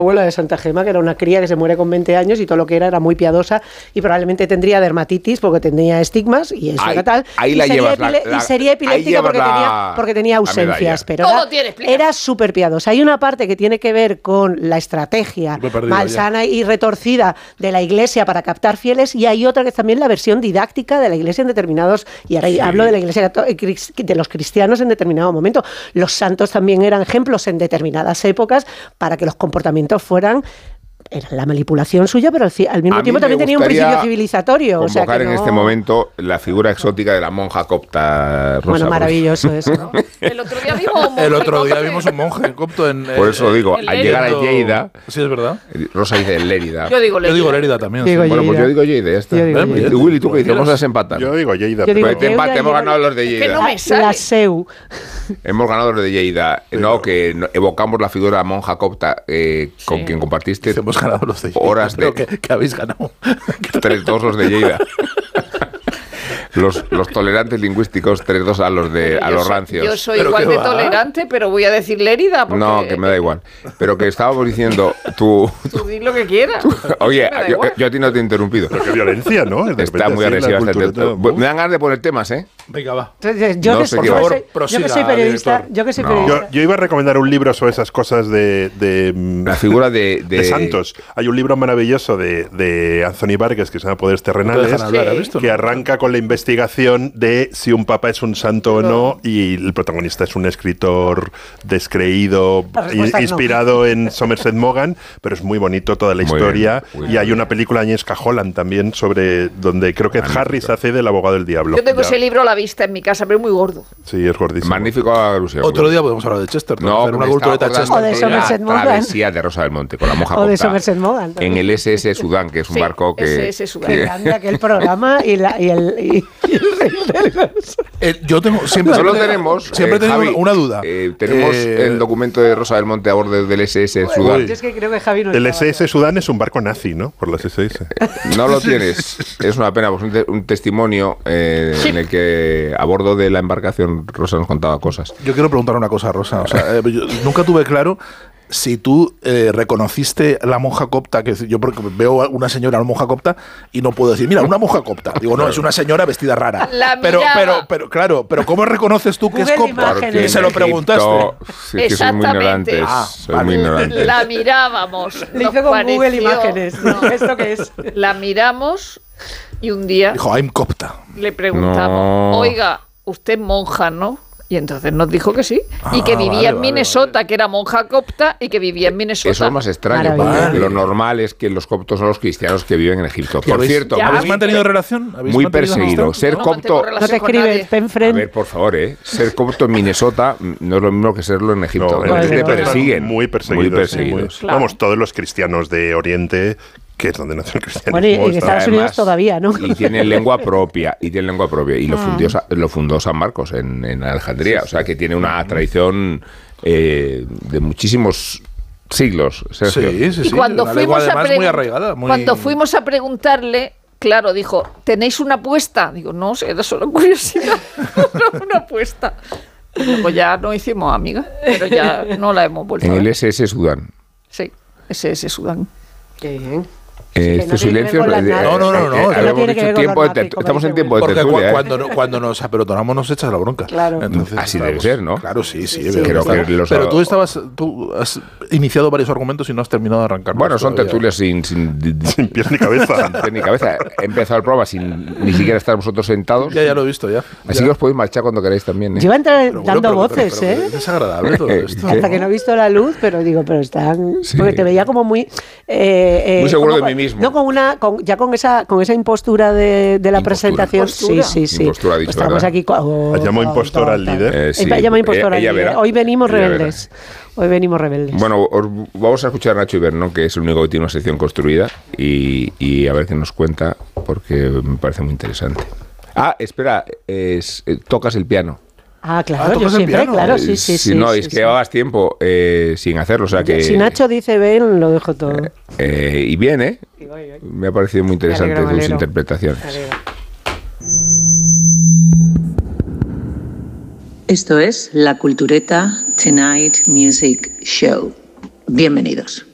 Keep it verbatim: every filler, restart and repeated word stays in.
abuela de Santa Gema, que era una cría que se muere con veinte años y todo lo que era era muy piadosa y probablemente tendría dermatitis porque tenía estigmas y eso era tal. Ahí y, la sería llevas la, la, y sería epiléptica porque, la, tenía, porque tenía ausencias. Pero todo era, tiene explicación. Era súper piadosa. Hay una parte que tiene que ver con la estrategia malsana y retorcida de la Iglesia para captar fieles y hay otra que es también la versión didáctica de la Iglesia en determinados, y ahora sí. hablo de la Iglesia de los cristianos en determinado momento. Los santos también eran ejemplos en determinadas épocas para que los comportamientos fueran... Era la manipulación suya, pero al, al mismo tiempo también tenía un principio civilizatorio. Convocar o sea que en no... este momento la figura exótica de la monja copta rosa. Bueno, maravilloso eso, ¿no? El otro día vimos un monje. El otro día vimos un monje copto en... Por eso digo, al llegar a Lleida... Sí, es verdad. Rosa dice Lérida. Yo digo Lérida. Yo digo Lérida también. Digo sí. Bueno, pues yo digo Lleida, ya está. Digo Lleida. Willy, ¿tú qué dices? Vamos a desempatar. Yo digo Lleida. Yo digo pues te empate, hemos ganado los de Lleida. Es que no me sale. La Seu. Hemos ganado los de Lleida. Sí, no, que evocamos la figura de la monja copta eh, con sí. quien compartiste hemos ganado los de Lleida. Horas de... Que, que habéis ganado. tres dos los de Lleida. Los, los tolerantes lingüísticos, tres dos a los de a los soy, rancios. Yo soy igual de va? tolerante, pero voy a decir Lérida. Porque... No, que me da igual. Pero que estábamos diciendo, tú... Tú di lo que quieras. Oye, yo, yo a ti no te he interrumpido. Pero qué violencia, ¿no? De Está muy agresiva esta te... Me dan ganas de poner temas, ¿eh? Venga, va. Yo, no que, sé yo, yo, que que soy, yo que soy periodista... Yo, que soy no. periodista. Yo, yo iba a recomendar un libro sobre esas cosas de... de la figura de, de... de santos. Hay un libro maravilloso de, de Anthony Vargas que se llama Poderes Terrenales, no hablar, visto, que ¿no? arranca con la investigación de si un papa es un santo o no, y el protagonista es un escritor descreído, inspirado no. en Somerset Maugham, pero es muy bonito toda la muy historia. Bien, y bien. Hay una película Agnieszka Holland también sobre donde creo que Ed Harris hace del abogado del diablo. Yo tengo ya. ese libro a la vista en mi casa, pero es muy gordo. Sí, es gordísimo. Magnífico alusión. Otro día podemos hablar de Chester. No, hacer una cultureta de Chester. O de Somerset Maugham. La travesía de Rosa del Monte con la monja o de copta, Somerset Maugham en el S S Sudán, que es un sí, barco que... S S Sudán. Que grande aquel programa y, la, y el... Y, y el rey del eh, yo tengo siempre solo tenemos siempre eh, tengo Javi, una duda. Eh, tenemos eh, el documento de Rosa del Monte a bordo del S S Sudán. Yo es que creo que Javi no el S S Sudán es un barco nazi, ¿no? Por las S S. No lo tienes. Es una pena, pues un, te, un testimonio eh, sí. en el que a bordo de la embarcación Rosa nos contaba cosas. Yo quiero preguntar una cosa, Rosa. O sea, eh, yo nunca tuve claro si tú eh, reconociste la monja copta, que yo porque veo a una señora, una monja copta, y no puedo decir, mira, una monja copta. Digo, no, es una señora vestida rara. La pero, pero, pero, claro, pero ¿cómo reconoces tú que Google es copta? Imágenes. Y se lo preguntaste. Sí, que soy muy ignorante. Ah, soy vale. muy ignorante. La mirábamos. Le hice con pareció, Google Imágenes. No. ¿Esto qué es? La miramos y un día dijo, I'm copta. Le preguntamos, no. Oiga, usted es monja, ¿no? Y entonces nos dijo que sí. Ah, y que vivía vale, en Minnesota, vale, vale. que era monja copta y que vivía en Minnesota. Eso es más extraño, porque lo normal es que los coptos son los cristianos que viven en Egipto. Por ¿Habéis, cierto, ¿habéis mantenido relación? ¿Habéis muy mantenido perseguido. No, ser no copto... No te escribes, pen friend. A ver, por favor, ¿eh? Ser copto en Minnesota no es lo mismo que serlo en Egipto. No, no, te persiguen. Muy perseguidos. Muy perseguidos. Sí, muy, claro. Vamos, todos los cristianos de Oriente... que es donde nació el cristianismo. Bueno, y en Estados Unidos además, todavía, ¿no? Y tienen lengua propia, y tienen lengua propia. Y lo, fundió, lo fundó San Marcos en, en Alejandría. Sí, sí. O sea, que tiene una tradición eh, de muchísimos siglos, Sergio. Sí, sí, sí. Y cuando, una fuimos a muy arraigada, muy... cuando fuimos a preguntarle, claro, dijo, ¿tenéis una apuesta? Digo, no, era solo curiosidad. Una apuesta. Luego ya no hicimos amigas, pero ya no la hemos vuelto en a ver. En el S S Sudán. Sí, S S Sudán. Qué bien. Eh, este no silencio. No, no, no, no. no, eh, no tiene que ver tiempo de ter- estamos en tiempo de Porque tertulia. Cu- cuando, ¿eh? cuando nos apelotonamos nos echas la bronca. Claro. Entonces, Así debe ser, ¿no? Claro, sí, sí. sí, sí creo que los pero tú estabas, tú has iniciado varios argumentos y no has terminado de arrancar. Bueno, son tertulias sin, sin, sin pies ni cabeza. Sin pies ni cabeza. He empezado el programa sin ni siquiera estar vosotros sentados. Ya, ya lo he visto, ya. Así ya. que os podéis marchar cuando queráis también. ¿eh? Yo iba a entrar pero, dando pero, voces, pero, pero, ¿eh? Es desagradable todo esto. Hasta que no he visto la luz, pero digo, pero están... Sí. Porque te veía como muy... Eh, eh, muy seguro como, de mí mismo. No, con una, con, ya con esa, con esa impostura de, de la impostura. presentación. Impostura. Sí, sí, sí. Impostura, dicho, pues estamos ¿verdad? aquí... Oh, Llamó oh, impostora oh, al líder. Eh, sí. Llama impostora ella, al ella líder. Hoy venimos ella rebeldes. Verá. Hoy venimos rebeldes. Bueno, os, vamos a escuchar a Nacho Iberno, que es el único que tiene una sección construida, y, y a ver qué nos cuenta, porque me parece muy interesante. Ah, espera, es, eh, tocas el piano. Ah, claro, ah, yo siempre, claro, sí, sí, si sí. No, sí, es sí, que sí. llevabas tiempo eh, sin hacerlo, o sea que... Si Nacho dice ven, lo dejo todo. Eh, eh, y bien, ¿eh? Y voy, voy. Me ha parecido muy interesante alegro, tus alegro. interpretaciones. Esto es La Cultureta Tonight Music Show. Bienvenidos.